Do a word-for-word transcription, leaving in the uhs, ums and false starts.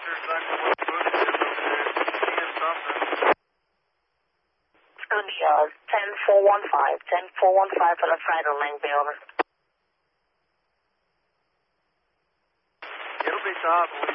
sure exactly what the booth is over there. Seeing something. It's going to be uh, ten four one five. ten four one five for the side of Lang Bay, over. It'll be top.